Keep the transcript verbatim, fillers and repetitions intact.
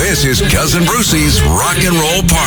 This is Cousin Brucey's Rock and Roll Party.